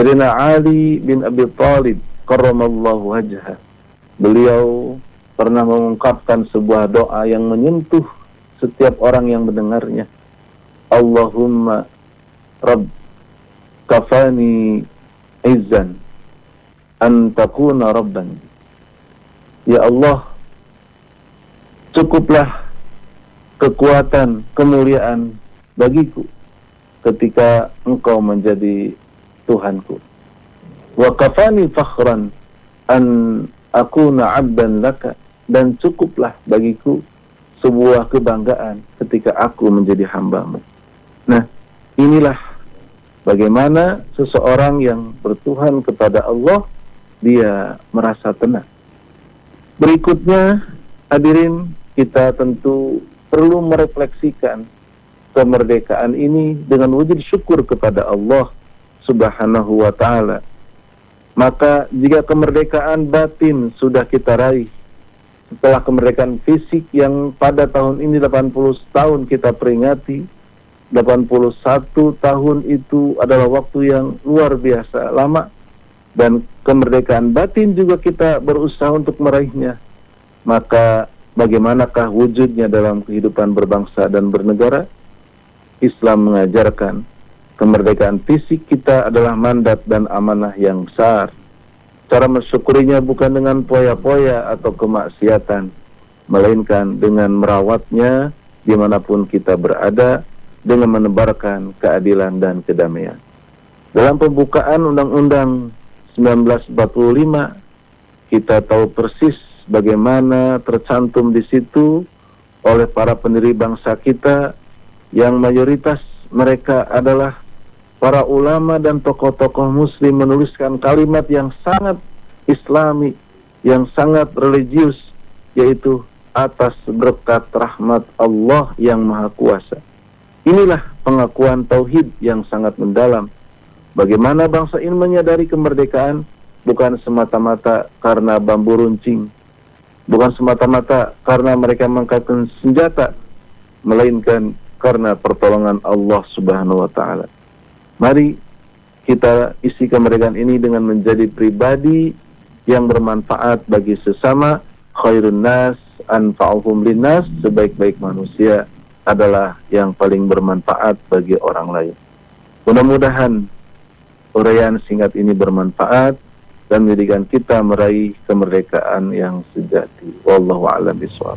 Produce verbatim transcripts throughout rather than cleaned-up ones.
Sayyidina Ali bin Abi Thalib karramallahu wajhah, beliau pernah mengungkapkan sebuah doa yang menyentuh setiap orang yang mendengarnya. Allahumma Rabb kafani izzan an takuna rabban. Ya Allah, cukuplah kekuatan, kemuliaan bagiku ketika Engkau menjadi Tuhanku. Wa kafani fakhran an akuna abdan laka, dan cukuplah bagiku sebuah kebanggaan ketika aku menjadi hambamu. Nah, inilah bagaimana seseorang yang bertuhan kepada Allah, dia merasa tenang. Berikutnya, hadirin, kita tentu perlu merefleksikan kemerdekaan ini dengan wujud syukur kepada Allah Subhanahu wa ta'ala. Maka jika kemerdekaan batin sudah kita raih, setelah kemerdekaan fisik yang pada tahun ini delapan puluh tahun kita peringati, delapan puluh satu tahun itu adalah waktu yang luar biasa lama, dan kemerdekaan batin juga kita berusaha untuk meraihnya. Maka bagaimanakah wujudnya dalam kehidupan berbangsa dan bernegara? Islam mengajarkan kemerdekaan fisik kita adalah mandat dan amanah yang besar. Cara mensyukurinya bukan dengan poya-poya atau kemaksiatan, melainkan dengan merawatnya dimanapun kita berada, dengan menebarkan keadilan dan kedamaian. Dalam pembukaan Undang-Undang seribu sembilan ratus empat puluh lima, kita tahu persis bagaimana tercantum di situ oleh para pendiri bangsa kita yang mayoritas mereka adalah para ulama dan tokoh-tokoh muslim, menuliskan kalimat yang sangat islami, yang sangat religius, yaitu atas berkat rahmat Allah yang Maha Kuasa. Inilah pengakuan tauhid yang sangat mendalam. Bagaimana bangsa ini menyadari kemerdekaan bukan semata-mata karena bambu runcing, bukan semata-mata karena mereka mengangkatkan senjata, melainkan karena pertolongan Allah Subhanahu wa ta'ala. Mari kita isi kemerdekaan ini dengan menjadi pribadi yang bermanfaat bagi sesama. Khairun nas anfa'uhum linnas, sebaik-baik manusia adalah yang paling bermanfaat bagi orang lain. Mudah-mudahan uraian singkat ini bermanfaat dan menjadikan kita meraih kemerdekaan yang sejati. Wallahu a'lam bishawab.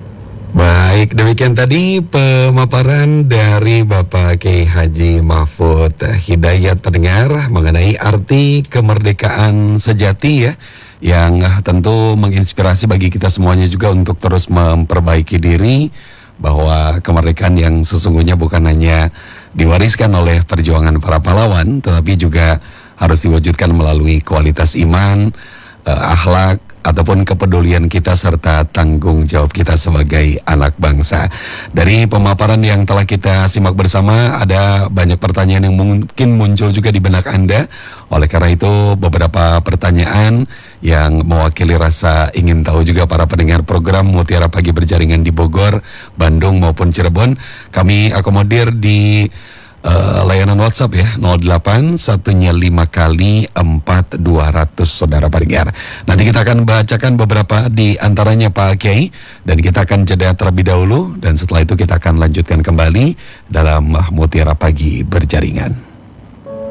Baik, demikian tadi pemaparan dari Bapak Kiai Haji Mahfud Hidayat pendengar mengenai arti kemerdekaan sejati ya, yang tentu menginspirasi bagi kita semuanya juga untuk terus memperbaiki diri, bahwa kemerdekaan yang sesungguhnya bukan hanya diwariskan oleh perjuangan para pahlawan, tetapi juga harus diwujudkan melalui kualitas iman, eh, akhlak, ataupun kepedulian kita serta tanggung jawab kita sebagai anak bangsa. Dari pemaparan yang telah kita simak bersama, ada banyak pertanyaan yang mungkin muncul juga di benak Anda. Oleh karena itu, beberapa pertanyaan yang mewakili rasa ingin tahu juga para pendengar program Mutiara Pagi Berjaringan di Bogor, Bandung maupun Cirebon, kami akomodir di Uh, layanan WhatsApp ya, nol delapan satunya lima kali empat dua ratus saudara pendengar. Nanti kita akan bacakan beberapa di antaranya Pak Kiai, dan kita akan jeda terlebih dahulu, dan setelah itu kita akan lanjutkan kembali dalam Mutiara Pagi Berjaringan.